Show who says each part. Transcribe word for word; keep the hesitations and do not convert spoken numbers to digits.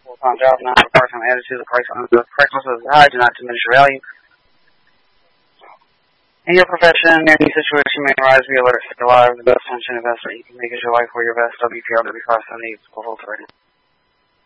Speaker 1: full-time job, not for part-time attitude. The price on the price is high, do not diminish your value. In your profession, any situation may arise, be alert, stay alive. The best pension investment you can make is your life or your best. W P R W five seventy-eight, full-time.